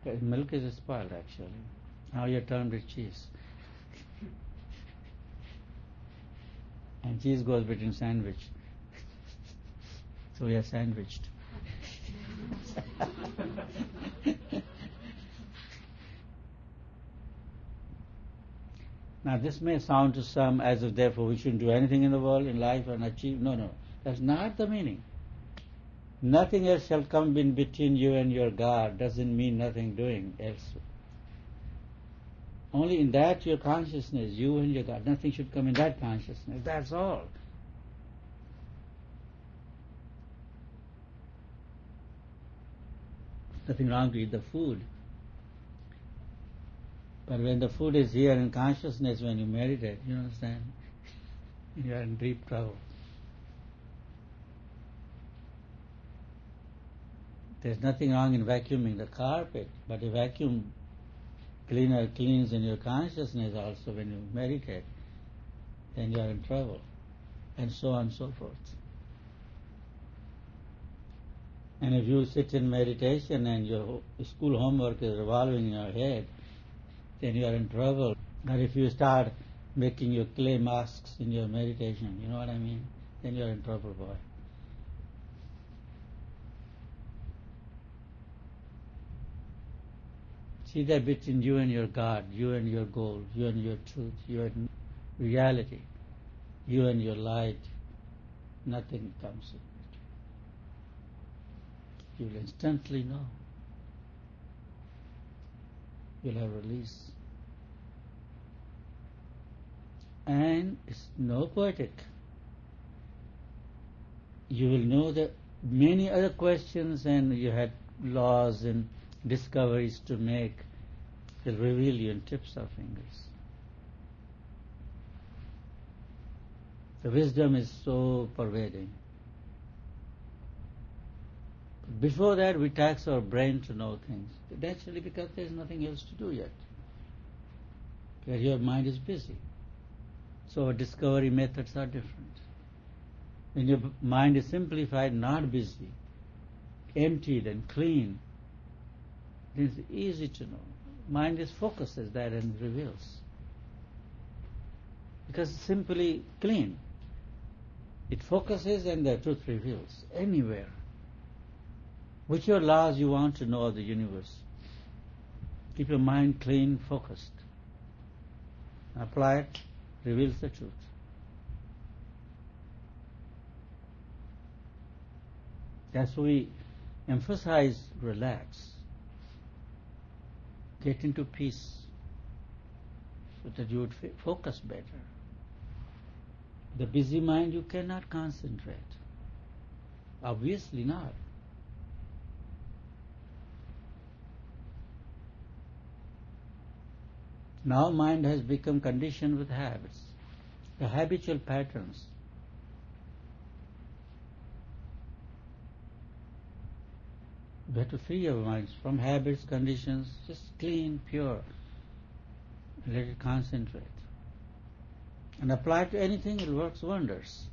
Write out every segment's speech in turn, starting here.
Milk is spoiled actually. Now you're turned with cheese. And cheese goes between sandwich. So we are sandwiched. Now this may sound to some as if therefore we shouldn't do anything in the world, in life, and achieve. No. That's not the meaning. Nothing else shall come in between you and your God doesn't mean nothing doing else. Only in that your consciousness, you and your God, nothing should come in that consciousness. That's all. Nothing wrong to eat the food. But when the food is here in consciousness, when you meditate, you understand, you are in deep trouble. There's nothing wrong in vacuuming the carpet, but a vacuum cleaner cleans in your consciousness also when you meditate, then you are in trouble, and so on and so forth. And if you sit in meditation and your school homework is revolving in your head, then you are in trouble. But if you start making your clay masks in your meditation, you know what I mean, then you are in trouble, boy. See that between you and your God, you and your goal, you and your truth, you and reality, you and your light, nothing comes in. You will instantly know. You'll have release. And it's no poetic. You will know that many other questions and you had laws and discoveries to make will reveal you in tips of fingers. The wisdom is so pervading. Before that, we tax our brain to know things. Naturally, because there's nothing else to do yet. Because your mind is busy. So our discovery methods are different. When your mind is simplified, not busy, emptied and clean, then it's easy to know. Mind is focuses that and reveals. Because it's simply clean. It focuses and the truth reveals anywhere. Whichever laws you want to know of the universe, keep your mind clean, focused. Apply it, reveals the truth. That's why we emphasize relax. Get into peace so that you would focus better. The busy mind, you cannot concentrate. Obviously not. Now mind has become conditioned with habits, the habitual patterns. We have to free our minds from habits, conditions, just clean, pure. Let it concentrate. And apply it to anything, it works wonders.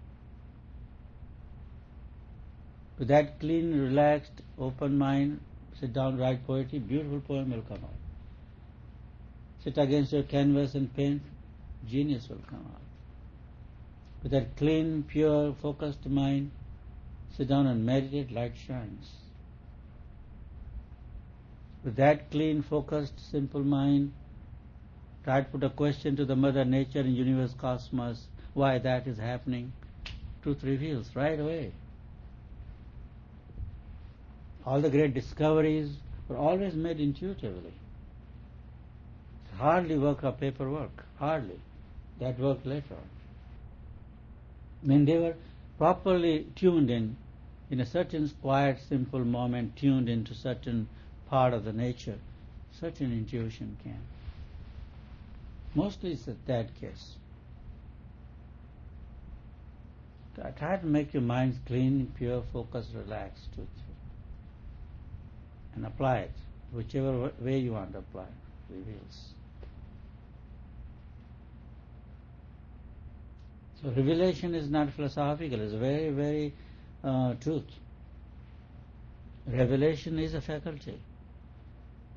With that clean, relaxed, open mind, sit down, write poetry, beautiful poem will come out. Sit against your canvas and paint, genius will come out. With that clean, pure, focused mind, sit down and meditate, light shines. With that clean, focused, simple mind, try to put a question to the Mother Nature and universe, cosmos, why that is happening. Truth reveals right away. All the great discoveries were always made intuitively. Hardly work of paperwork, hardly. That worked later on. When they were properly tuned in a certain quiet, simple moment, tuned into certain part of the nature, certain intuition came. Mostly it's that case. Try to make your mind clean, pure, focused, relaxed, truthful. And apply it, whichever way you want to apply it, reveals. So revelation is not philosophical, it's very, very truth. Revelation is a faculty.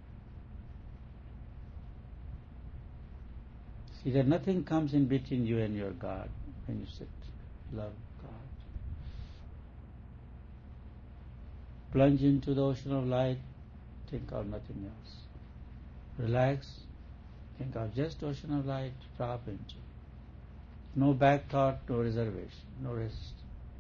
See that nothing comes in between you and your God when you sit. Love God. Plunge into the ocean of light, think of nothing else. Relax, think of just ocean of light, drop into. No back thought, no reservation, no rest.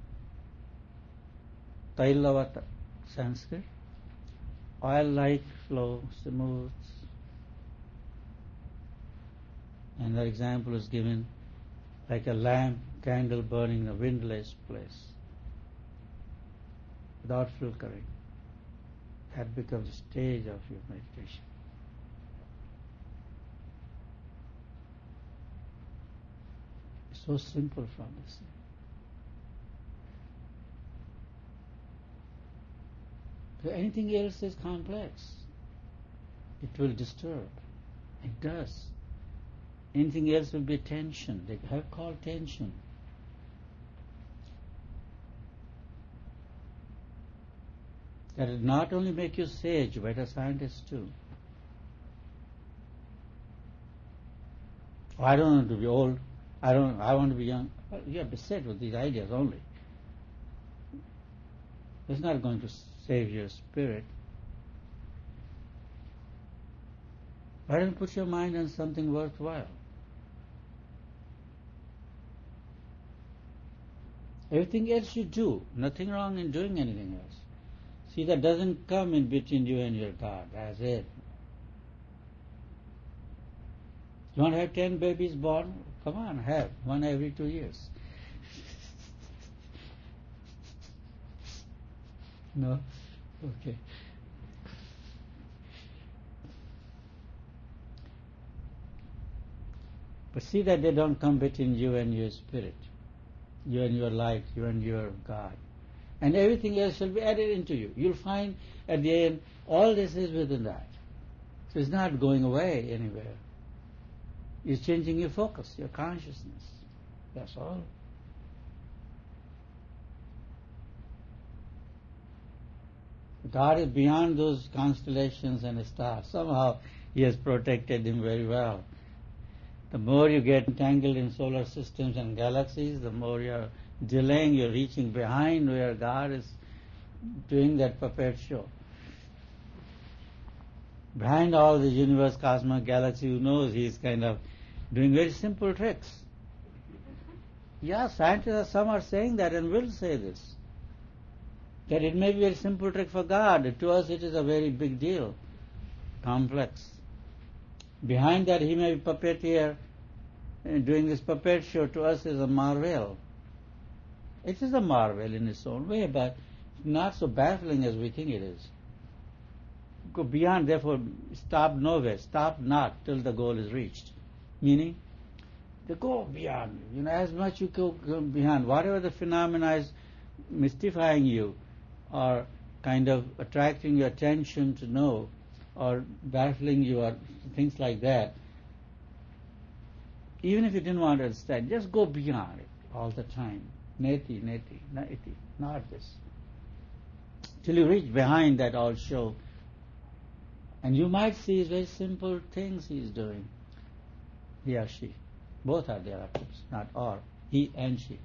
Tailavata, Sanskrit. Oil-like flow, smooth. Another example is given like a lamp, candle burning in a windless place, without flickering. That becomes the stage of your meditation. It's so simple from this. So anything else is complex. It will disturb. It does. Anything else will be tension. They have called tension. That will not only make you sage, but a scientist too. I don't want to be old. I want to be young. Well, you have to sit with these ideas only. It's not going to save your spirit. Why don't you put your mind on something worthwhile? Everything else you do, nothing wrong in doing anything else. See, that doesn't come in between you and your God. That's it. You want to have 10 babies born? Come on, have one every 2 years. No? Okay. But see that they don't come between you and your spirit, you and your life, you and your God. And everything else shall be added into you. You'll find at the end, all this is within that. So it's not going away anywhere. It's changing your focus, your consciousness. That's all. God is beyond those constellations and stars. Somehow He has protected Him very well. The more you get entangled in solar systems and galaxies, the more you're delaying, you're reaching behind where God is doing that puppet show. Behind all the universe, cosmos, galaxy, who knows, He's kind of doing very simple tricks. Yeah, scientists, some are saying that and will say this. That it may be a very simple trick for God. To us it is a very big deal, complex. Behind that He may be puppeteer doing this puppet show. To us is a marvel. It is a marvel in its own way, but not so baffling as we think it is. Go beyond, therefore stop nowhere, stop not till the goal is reached. Meaning, to go beyond, as much you go beyond. Whatever the phenomena is mystifying you, or kind of attracting your attention to know, or baffling you, or things like that, even if you didn't want to understand, just go beyond it all the time. Neti, not this. Till you reach behind that all show. And you might see very simple things He's doing. He or she. Both are there, of course, not or. He and she.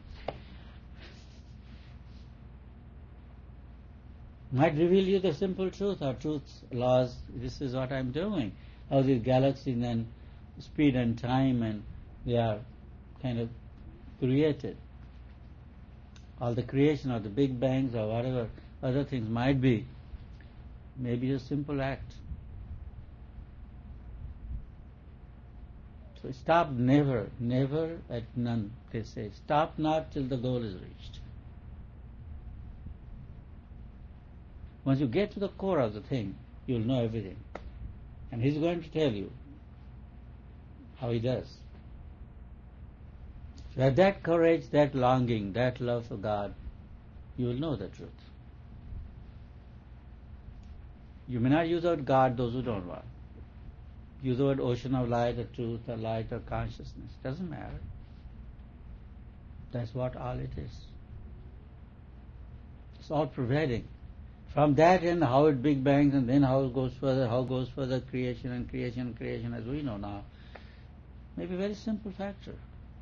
Might reveal you the simple truth or truth's laws. This is what I'm doing. How these galaxies and speed and time and they are kind of created. All the creation or the big bangs or whatever other things might be. Maybe a simple act. So stop never, never at none, they say. Stop not till the goal is reached. Once you get to the core of the thing, you'll know everything. And He's going to tell you how He does. So have that courage, that longing, that love for God, you will know the truth. You may not use the word God, those who don't want. Use the word ocean of light or truth or light or consciousness. Doesn't matter. That's what all it is. It's all pervading. From that end, how it big bangs and then how it goes further, creation, as we know now. Maybe a very simple factor.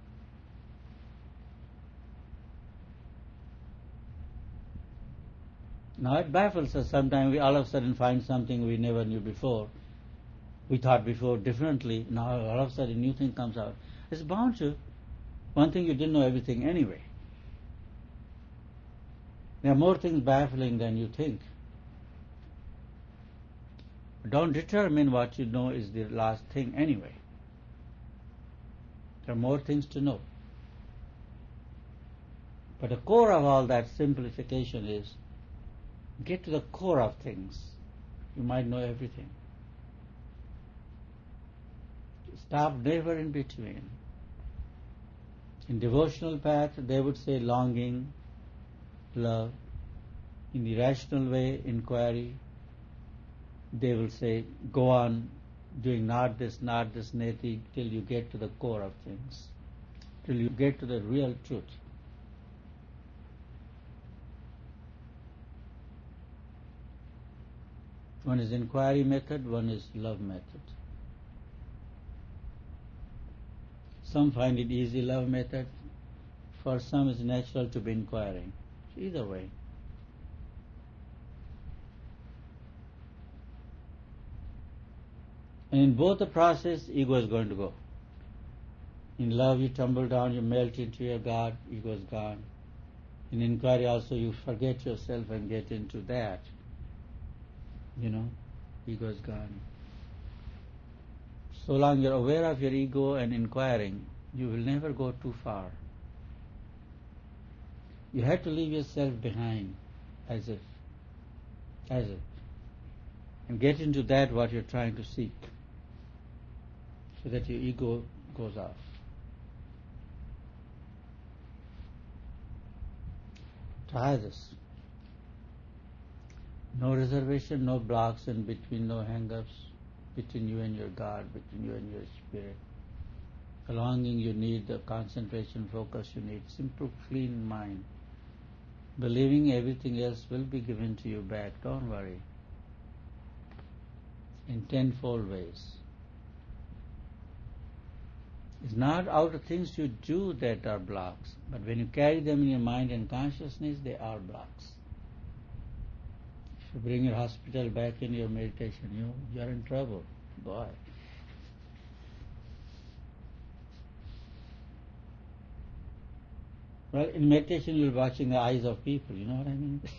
Now it baffles us. Sometimes we all of a sudden find something we never knew before. We thought before differently. Now all of a sudden a new thing comes out. It's bound to. One thing, you didn't know everything anyway. There are more things baffling than you think. Don't determine what you know is the last thing anyway. There are more things to know. But the core of all that simplification is get to the core of things. You might know everything. Stop never in between. In devotional path, they would say longing, love. In the rational way, inquiry, they will say go on doing not this, neti, till you get to the core of things, till you get to the real truth. One is inquiry method, one is love method. Some find it easy, love method. For some it's natural to be inquiring. Either way. And in both the process, ego is going to go. In love, you tumble down, you melt into your God, ego is gone. In inquiry also, you forget yourself and get into that. Ego is gone. So long you're aware of your ego and inquiring, you will never go too far. You have to leave yourself behind, as if, and get into that what you're trying to seek, so that your ego goes off. Try this. No reservation, no blocks in between, no hang-ups between you and your God, between you and your spirit. The longing you need, the concentration, focus you need, simple, clean mind. Believing everything else will be given to you back, don't worry. In tenfold ways. It's not out of things you do that are blocks, but when you carry them in your mind and consciousness, they are blocks. If you bring your hospital back in your meditation, you're in trouble, boy. Well, in meditation you're watching the eyes of people, you know what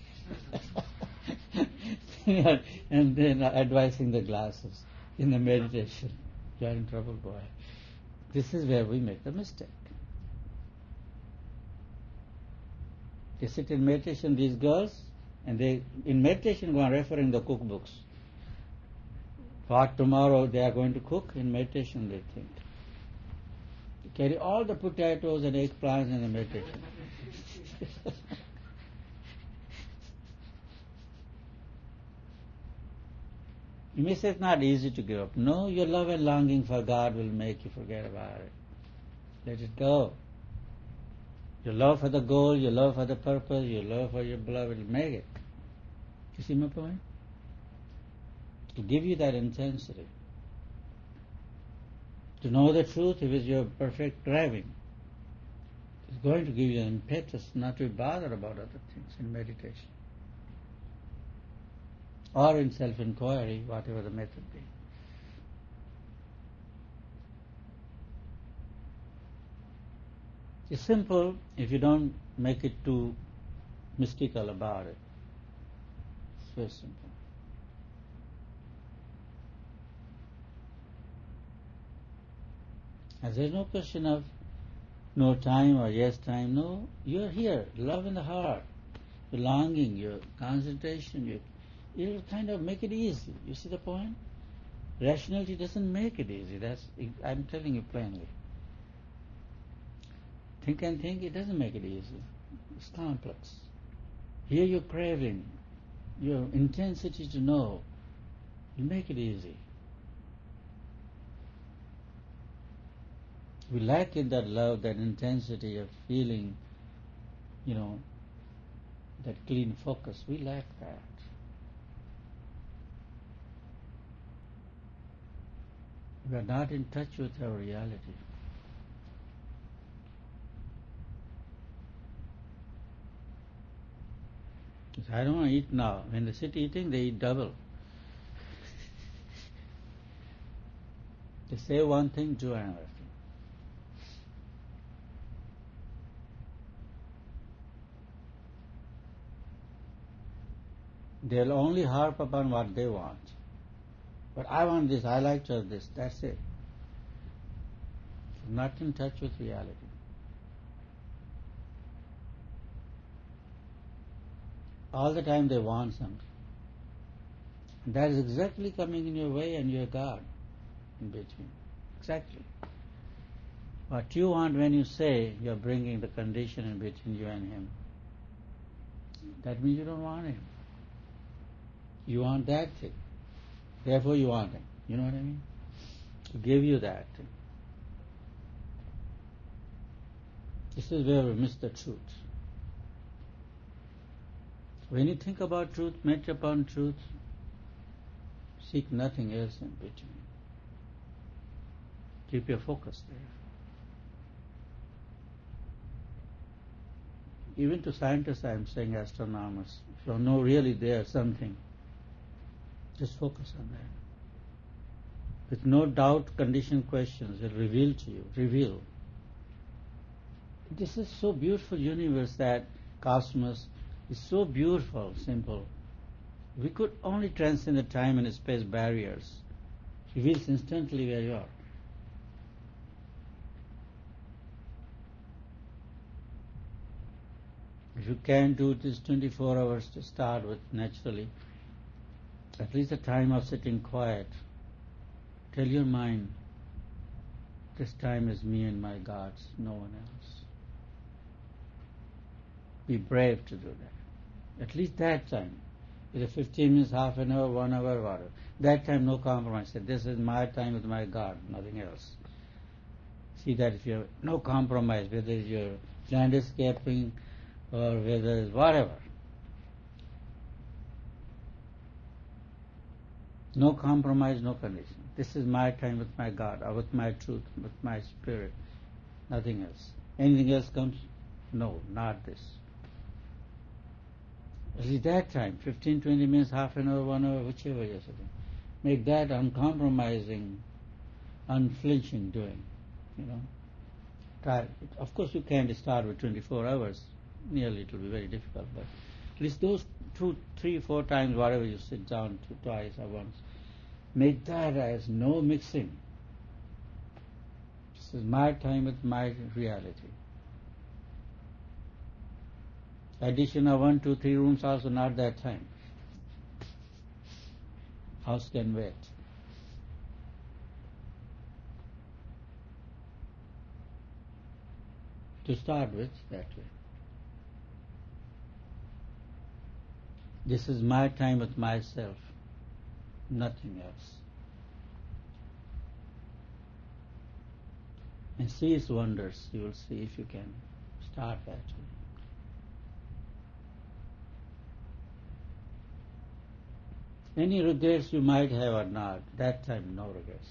I mean? And then advising the glasses in the meditation. You're in trouble, boy. This is where we make the mistake. They sit in meditation, these girls, and they, in meditation, go on referring the cookbooks. What tomorrow they are going to cook, in meditation they think. They carry all the potatoes and eggplants in the meditation. You may say it's not easy to give up. No, your love and longing for God will make you forget about it. Let it go. Your love for the goal, your love for the purpose, your love for your beloved will make it. You see my point? To give you that intensity. To know the truth, if it's your perfect driving, it's going to give you an impetus not to be bothered about other things in meditation. Or in self-inquiry, whatever the method be. It's simple if you don't make it too mystical about it. It's very simple. And there's no question of no time or yes time. No, you're here, love in the heart, your longing, your concentration, it'll kind of make it easy. You see the point? Rationality doesn't make it easy. I'm telling you plainly. Think and think, it doesn't make it easy. It's complex. Here you're craving, your intensity to know, you make it easy. We lack in that love, that intensity of feeling, that clean focus. We lack that. We are not in touch with our reality. I don't want to eat now. When they sit eating, they eat double. They say one thing, do another thing. They'll only harp upon what they want. But I want this, I like just this, that's it. Not in touch with reality. All the time they want something. And that is exactly coming in your way and you're God in between. Exactly. What you want when you say you're bringing the condition in between you and him, that means you don't want him. You want that thing. Therefore you want him. You know what I mean? To give you that thing. This is where we miss the truth. When you think about truth, meditate upon truth, seek nothing else in between. Keep your focus there. Even to scientists, I'm saying astronomers, if you know really there's something, just focus on that. With no doubt, conditioned questions will reveal to you, reveal. This is so beautiful universe, that cosmos is so beautiful, simple. We could only transcend the time and space barriers. It reveals instantly where you are. If you can't do this 24 hours to start with naturally, at least the time of sitting quiet, tell your mind, this time is me and my gods, no one else. Be brave to do that. At least that time. Either 15 minutes, half an hour, 1 hour, whatever. That time, no compromise. Say, this is my time with my God, nothing else. See that if you have no compromise, whether you're landscaping or whether it's whatever. No compromise, no condition. This is my time with my God, or with my truth, with my spirit, nothing else. Anything else comes? No, not this. At least that time, 15, 20 minutes, half an hour, 1 hour, whichever you're sitting. Make that uncompromising, unflinching doing, Try. Of course you can't start with 24 hours. Nearly it will be very difficult, but at least those 2, 3, 4 times, whatever you sit down to, twice or once, make that as no mixing. This is my time with my reality. Addition of 1, 2, 3 rooms also not that time. House can wait. To start with, that way. This is my time with myself, nothing else. And see its wonders, you will see if you can start that way. Any regrets you might have or not, that time no regrets.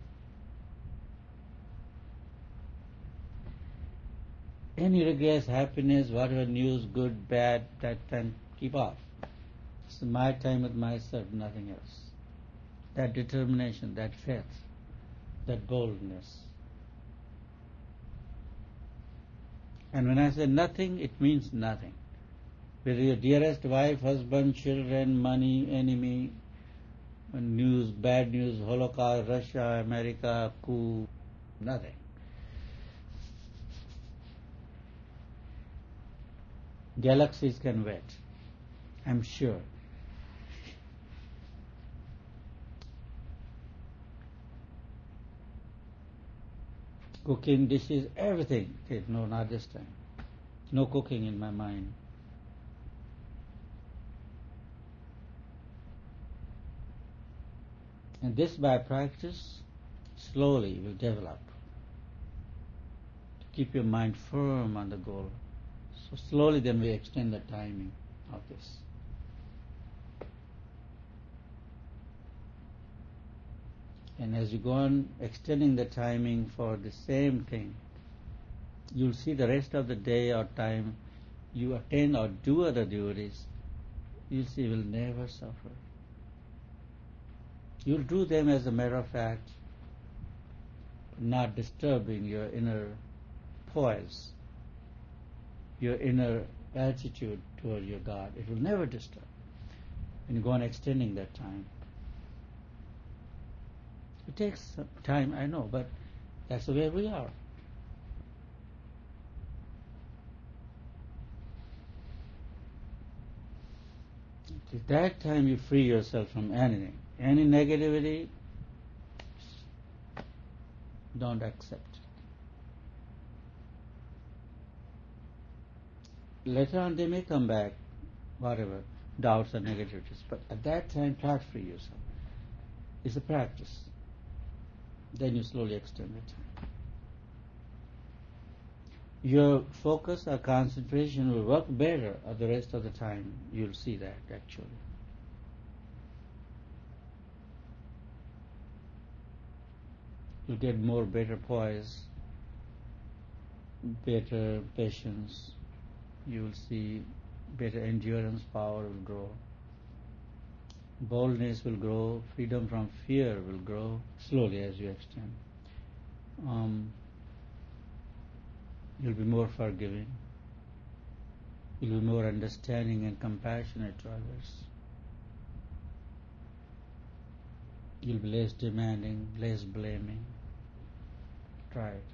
Any regrets, happiness, whatever news, good, bad, that time keep off. It's my time with myself, nothing else. That determination, that faith, that boldness. And when I say nothing, it means nothing. Whether your dearest wife, husband, children, money, enemy, news, bad news, Holocaust, Russia, America, coup, nothing. Galaxies can wait, I'm sure. Cooking, dishes, everything. Okay, no, not this time. No cooking in my mind. And this by practice slowly will develop. To keep your mind firm on the goal. So slowly then we extend the timing of this. And as you go on extending the timing for the same thing, you'll see the rest of the day or time you attend or do other duties, you'll see you will never suffer. You'll do them as a matter of fact, not disturbing your inner poise, your inner attitude toward your God. It will never disturb. And you go on extending that time. It takes some time, I know, but that's where we are. At that time you free yourself from anything. Any negativity, don't accept it. Later on they may come back, whatever, doubts or negativities, but at that time try to free yourself. It's a practice. Then you slowly extend the time. Your focus or concentration will work better at the rest of the time. You'll see that actually. You'll get more better poise, better patience. You'll see better endurance power will grow. Boldness will grow. Freedom from fear will grow slowly as you extend. You'll be more forgiving. You'll be more understanding and compassionate to others. You'll be less demanding, less blaming. Try it.